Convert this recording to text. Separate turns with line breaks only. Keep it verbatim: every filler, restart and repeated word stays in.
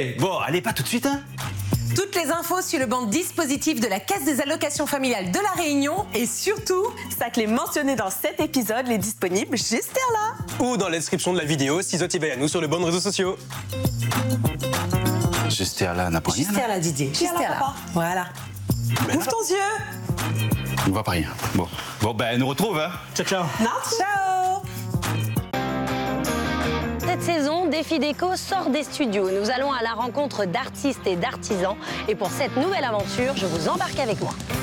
Bon, allez, pas tout de suite, hein.
Toutes les infos sur le banc dispositif de la Caisse des allocations familiales de La Réunion et surtout,
sa clé mentionnée dans cet épisode est disponible juste là.
Ou dans la description de la vidéo, si Zoti va à nous sur les bons réseaux sociaux.
Juste là, n'a pas rien.
Juste là, Didier. Juste là. Voilà.
Ouvre ton yeux.
On voit pas rien. Bon, bon ben, elle nous retrouve, hein.
Ciao, ciao.
Ciao.
Cette saison, Défi Déco sort des studios. Nous allons à la rencontre d'artistes et d'artisans. Et pour cette nouvelle aventure, je vous embarque avec moi.